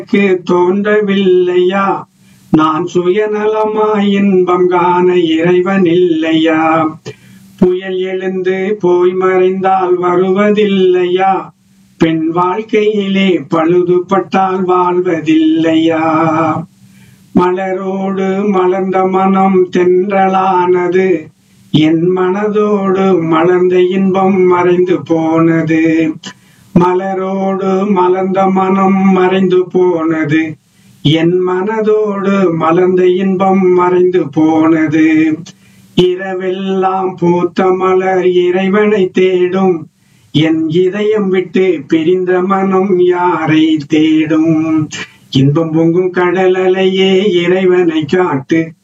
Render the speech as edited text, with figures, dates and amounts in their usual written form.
தோன்றவில்லையா? நான் சுயநலமாய் இன்பம் காண இறைவன் இல்லையா? புயல் எழுந்து போய் மறைந்தால் வருவதில்லையா? பெண் வாழ்க்கையிலே பழுதுபட்டால் வாழ்வதில்லையா? மலரோடு மலர்ந்த மனம் தென்றலானது, என் மனதோடு மலர்ந்த இன்பம் மறைந்து போனது. மலரோடு மலர்ந்த மனம் மறைந்து போனது, என் மனதோடு மலர்ந்த இன்பம் மறைந்து போனது. இரவெல்லாம் பூத்த மலர் இறைவனை தேடும், என் இதயம் விட்டு பிரிந்த மனம் யாரை தேடும்? இன்பம் பொங்கும் கடல் அலையே இறைவனை காட்டு,